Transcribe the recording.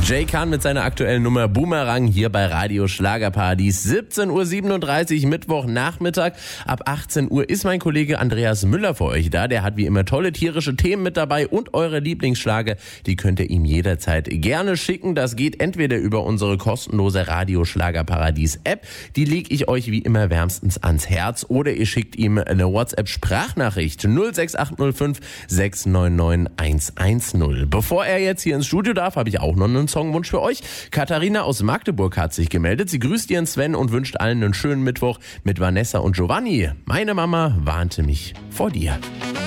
Jay Khan mit seiner aktuellen Nummer Boomerang hier bei Radio Schlagerparadies. 17.37 Uhr Mittwochnachmittag. Ab 18 Uhr ist mein Kollege Andreas Müller für euch da. Der hat wie immer tolle tierische Themen mit dabei und eure Lieblingsschlager. Die könnt ihr ihm jederzeit gerne schicken. Das geht entweder über unsere kostenlose Radio Schlagerparadies App. Die lege ich euch wie immer wärmstens ans Herz. Oder ihr schickt ihm eine WhatsApp-Sprachnachricht 06805 699 110. Bevor er jetzt hier ins Studio darf, habe ich auch noch einen Songwunsch für euch. Katharina aus Magdeburg hat sich gemeldet. Sie grüßt ihren Sven und wünscht allen einen schönen Mittwoch mit Vanessa und Giovanni. Meine Mama warnte mich vor dir.